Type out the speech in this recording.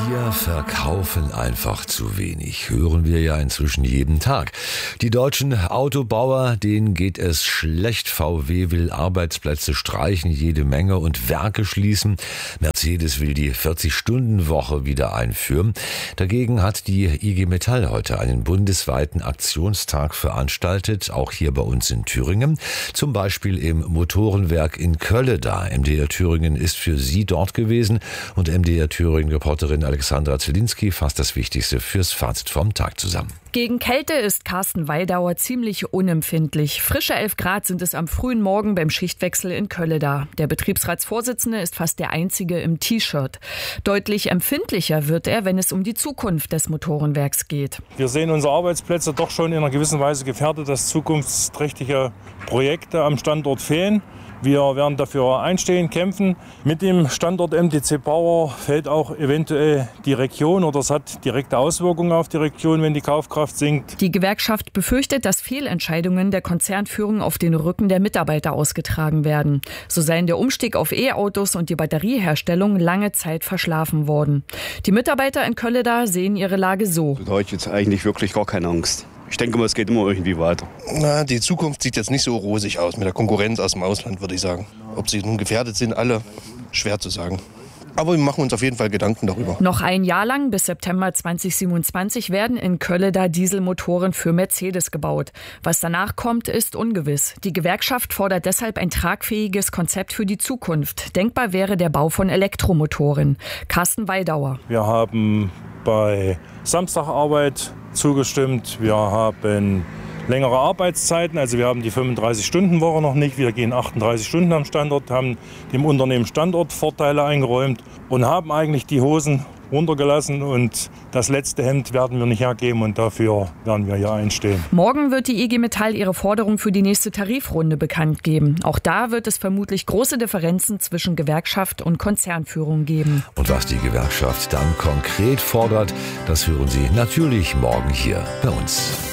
Wir verkaufen einfach zu wenig, hören wir ja inzwischen jeden Tag. Die deutschen Autobauer, denen geht es schlecht. VW will Arbeitsplätze streichen, jede Menge, und Werke schließen. Mercedes will die 40-Stunden-Woche wieder einführen. Dagegen hat die IG Metall heute einen bundesweiten Aktionstag veranstaltet, auch hier bei uns in Thüringen. Zum Beispiel im Motorenwerk in Kölleda. MDR Thüringen ist für Sie dort gewesen und MDR Thüringen-Reporterin Alexandra Zielinski fasst das Wichtigste fürs Fazit vom Tag zusammen. Gegen Kälte ist Carsten Weidauer ziemlich unempfindlich. Frische 11 Grad sind es am frühen Morgen beim Schichtwechsel in Kölleda. Der Betriebsratsvorsitzende ist fast der Einzige im T-Shirt. Deutlich empfindlicher wird er, wenn es um die Zukunft des Motorenwerks geht. Wir sehen unsere Arbeitsplätze doch schon in einer gewissen Weise gefährdet, dass zukunftsträchtige Projekte am Standort fehlen. Wir werden dafür einstehen, kämpfen. Mit dem Standort MTC Power fällt auch eventuell die Region oder es hat direkte Auswirkungen auf die Region, wenn die Kaufkraft sinkt. Die Gewerkschaft befürchtet, dass Fehlentscheidungen der Konzernführung auf den Rücken der Mitarbeiter ausgetragen werden. So seien der Umstieg auf E-Autos und die Batterieherstellung lange Zeit verschlafen worden. Die Mitarbeiter in Kölleda sehen ihre Lage so. Da habe ich jetzt eigentlich wirklich gar keine Angst. Ich denke mal, es geht immer irgendwie weiter. Die Zukunft sieht jetzt nicht so rosig aus mit der Konkurrenz aus dem Ausland, würde ich sagen. Ob sie nun gefährdet sind, alle, schwer zu sagen. Aber wir machen uns auf jeden Fall Gedanken darüber. Noch ein Jahr lang, bis September 2027, werden in Kölleda Dieselmotoren für Mercedes gebaut. Was danach kommt, ist ungewiss. Die Gewerkschaft fordert deshalb ein tragfähiges Konzept für die Zukunft. Denkbar wäre der Bau von Elektromotoren. Carsten Weidauer. Wir haben bei Samstagarbeit zugestimmt. Wir haben längere Arbeitszeiten, also wir haben die 35-Stunden-Woche noch nicht. Wir gehen 38 Stunden am Standort, haben dem Unternehmen Standortvorteile eingeräumt und haben eigentlich die Hosen runtergelassen und das letzte Hemd werden wir nicht hergeben und dafür werden wir hier einstehen. Morgen wird die IG Metall ihre Forderung für die nächste Tarifrunde bekannt geben. Auch da wird es vermutlich große Differenzen zwischen Gewerkschaft und Konzernführung geben. Und was die Gewerkschaft dann konkret fordert, das hören Sie natürlich morgen hier bei uns.